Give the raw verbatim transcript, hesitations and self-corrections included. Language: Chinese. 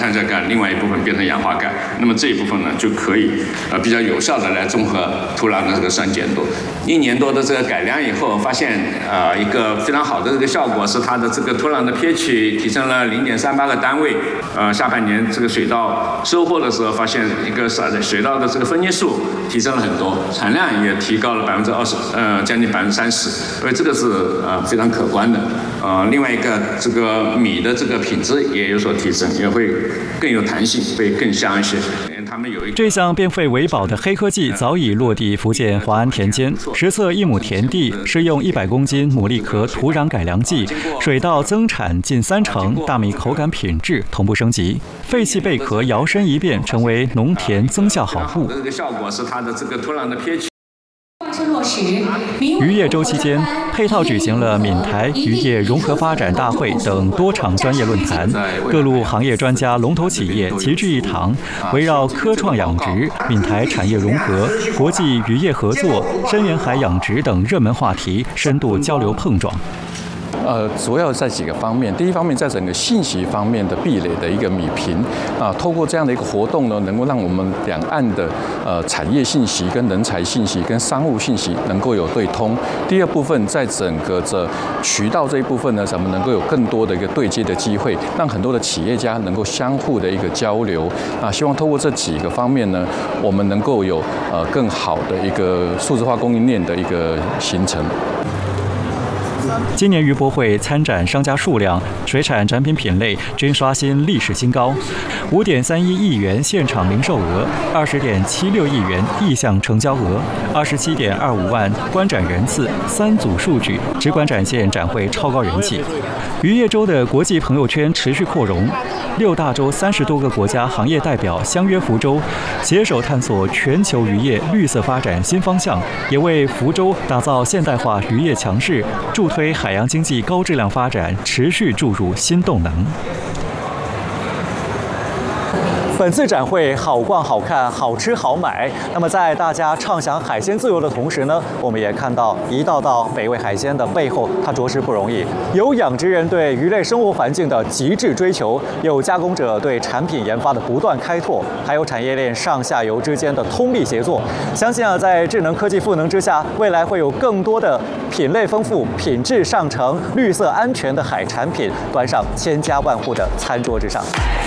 碳热钙，另外一部分变成氧化钙。那么这一部分呢，就可以呃比较有效的来中和土壤的这个酸碱度。一年多的这个改良以后，发现呃一个非常好的这个效果是它的这个土壤的 pH 提升了零点三八个单位。呃，下半年这个水稻收获的时候，发现一个水稻的这个分解数提升了很多，产量也提高了百分之二十，呃，将近百分之三十，所以这个是呃非常可观的。呃，另外一个这个米的这个品质也有所提升，也会更有弹性，会更香一些。他们有一这项变废为宝的黑科技早已落地福建华安田间，实测一亩田地是用一百公斤牡蛎壳土壤改良剂，水稻增产近三成，大米口感品质同步升级，废弃贝壳摇身一变成为农田增效好物。 这个效果是它的这个土壤的 pH。 渔业周期间，配套举行了闽台渔业融合发展大会等多场专业论坛，各路行业专家、龙头企业齐聚一堂，围绕科创养殖、闽台产业融合、国际渔业合作、深远海养殖等热门话题深度交流碰撞。 呃，主要在几个方面。第一方面，在整个信息方面的壁垒的一个弭平啊，透过这样的一个活动呢，能够让我们两岸的呃产业信息、跟人才信息、跟商务信息能够有对通。第二部分，在整个这渠道这一部分呢，咱们能够有更多的一个对接的机会，让很多的企业家能够相互的一个交流啊。希望透过这几个方面呢，我们能够有呃更好的一个数字化供应链的一个形成。 今年渔博会参展商家数量、水产产品品类均刷新历史新高，五点三一亿元现场零售额，二十点七六亿元意向成交额，二十七点二五万观展人次，三组数据直观展现展会超高人气。渔业周的国际朋友圈持续扩容，六大洲三十多个国家行业代表相约福州，携手探索全球渔业绿色发展新方向，也为福州打造现代化渔业强势，助推海洋经济高质量发展持续注入新动能。本次展会好逛、好看、好吃、好买。那么，在大家畅享海鲜自由的同时呢，我们也看到一道道美味海鲜的背后，它着实不容易。有养殖人对鱼类生活环境的极致追求，有加工者对产品研发的不断开拓，还有产业链上下游之间的通力协作。相信啊，在智能科技赋能之下，未来会有更多的品类丰富、品质上乘、绿色安全的海产品端上千家万户的餐桌之上。